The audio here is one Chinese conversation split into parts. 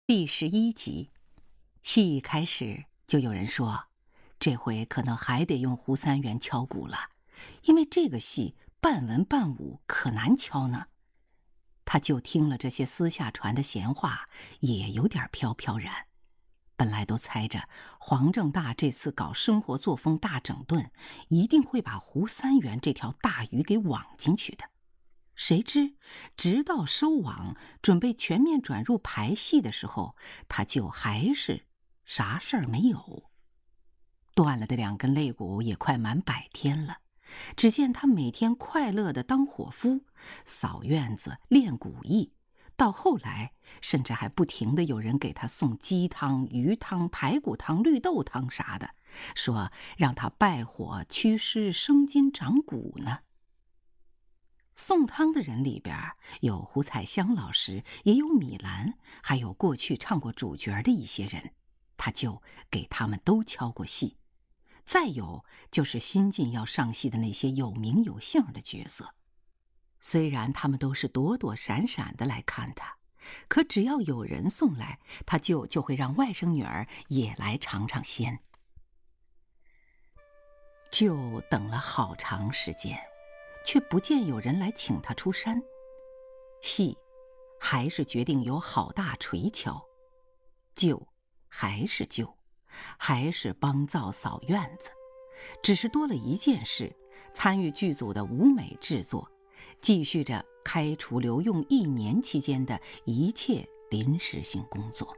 第11集，戏一开始就有人说，这回可能还得用胡三元敲鼓了，因为这个戏半文半武，可难敲呢。他就听了这些私下传的闲话，也有点飘飘然。本来都猜着黄正大这次搞生活作风大整顿，一定会把胡三元这条大鱼给网进去的。谁知直到收网准备全面转入排戏的时候，他就还是啥事儿没有。断了的2根肋骨也快满100天了，只见他每天快乐地当伙夫，扫院子练武艺，到后来甚至还不停地有人给他送鸡汤、鱼汤、排骨汤、绿豆汤啥的，说让他败火祛湿生筋长骨呢。送汤的人里边有胡彩香老师，也有米兰，还有过去唱过主角的一些人，他就给他们都敲过戏。再有就是新晋要上戏的那些有名有姓的角色，虽然他们都是躲躲闪闪的来看他，可只要有人送来，他就会让外甥女儿也来尝尝鲜。就等了好长时间，却不见有人来请他出山。戏还是决定由郝大锤敲，救还是救，还是帮灶扫院子，只是多了一件事，参与剧组的舞美制作，继续着开除留用1年期间的一切临时性工作。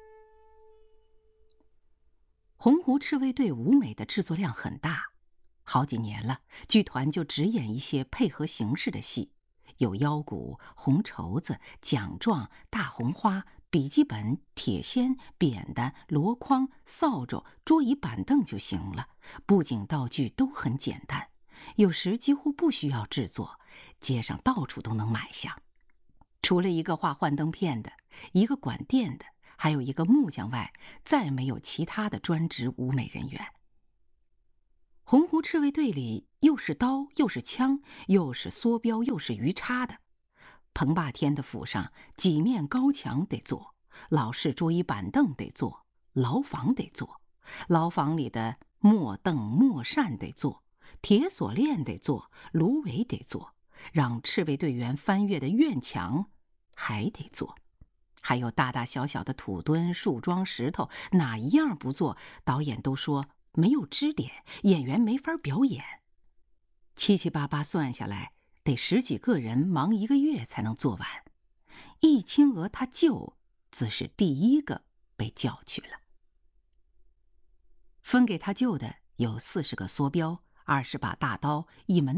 洪湖赤卫队舞美的制作量很大，好几年了，剧团就只演一些配合形式的戏，有腰鼓、红绸子、奖状、大红花、笔记本、铁锨、扁担、箩筐、扫帚、桌椅板凳就行了，布景道具都很简单，有时几乎不需要制作，街上到处都能买下。除了一个画幻灯片的，一个管电的，还有一个木匠外，再没有其他的专职舞美人员。洪湖赤卫队里又是刀又是枪，又是梭镖又是鱼叉的。彭霸天的府上几面高墙得做，老式桌椅板凳得做，牢房得做，牢房里的木凳木扇得做，铁锁链得做，芦苇得做，让赤卫队员翻越的院墙还得做，还有大大小小的土墩、树桩、石头，哪一样不做，导演都说没有支点，演员没法表演。七七八八算下来，得10几个人忙1个月才能做完。易清娥他舅自是第1个被叫去了。分给他舅的有40个梭镖、20把大刀、1门